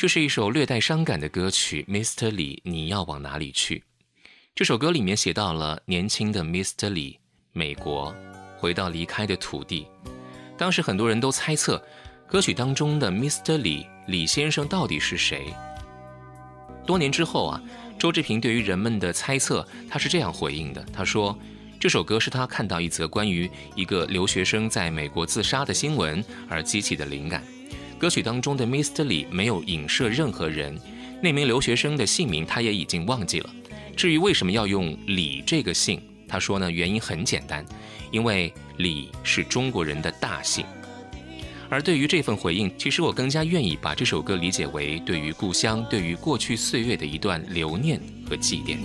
这是一首略带伤感的歌曲 Mr. Li 你要往哪里去。这首歌里面写到了年轻的 Mr. Li 美国回到离开的土地。当时很多人都猜测歌曲当中的 Mr. Li 李先生到底是谁。多年之后周志平对于人们的猜测他是这样回应的，他说这首歌是他看到一则关于一个留学生在美国自杀的新闻而激起的灵感。歌曲当中的 Mr. Li 没有影射任何人，那名留学生的姓名他也已经忘记了。至于为什么要用李这个姓，他说呢，原因很简单，因为李是中国人的大姓。而对于这份回应，其实我更加愿意把这首歌理解为对于故乡、对于过去岁月的一段留念和祭奠。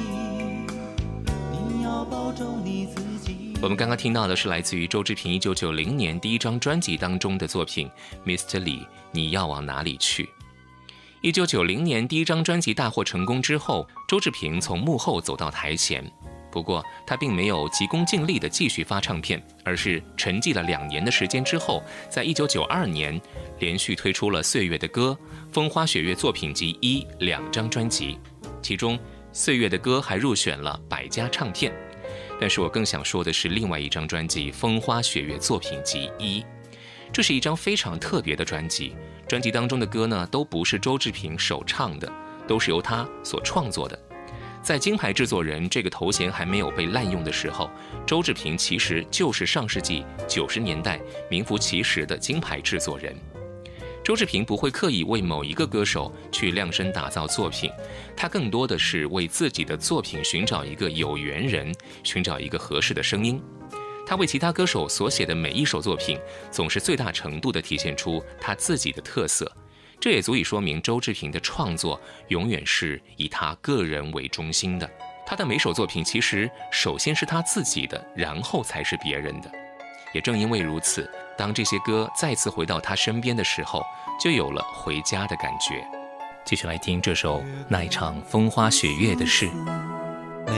我们刚刚听到的是来自于周志平1990年第一张专辑当中的作品 Mr. Li 你要往哪里去。1990年第一张专辑大获成功之后，周志平从幕后走到台前，不过他并没有急功近利地继续发唱片，而是沉寂了2年的时间之后，在1992年连续推出了《岁月的歌》、《风花雪月作品集1》2张专辑，其中《岁月的歌》还入选了100家唱片。但是我更想说的是另外一张专辑《风花雪月作品集1》，这是一张非常特别的专辑，专辑当中的歌呢都不是周志平首唱的，都是由他所创作的。在金牌制作人这个头衔还没有被滥用的时候，周志平其实就是上世纪90年代名副其实的金牌制作人。周志平不会刻意为某一个歌手去量身打造作品，他更多的是为自己的作品寻找一个有缘人，寻找一个合适的声音。他为其他歌手所写的每一首作品，总是最大程度地体现出他自己的特色。这也足以说明周志平的创作永远是以他个人为中心的。他的每首作品其实首先是他自己的，然后才是别人的。也正因为如此，当这些歌再次回到他身边的时候，就有了回家的感觉。继续来听这首那一场风花雪月的事。